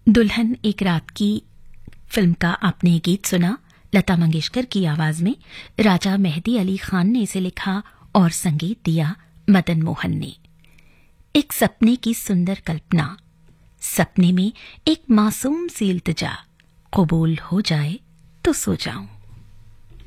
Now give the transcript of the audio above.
दुल्हन एक रात की फिल्म का आपने ये गीत सुना। लता मंगेशकर की आवाज में राजा मेहदी अली खान ने इसे लिखा और संगीत दिया मदन मोहन ने। एक सपने की सुंदर कल्पना, सपने में एक मासूम सी इल्तिजा, कबूल हो जाए तो सो जाऊं।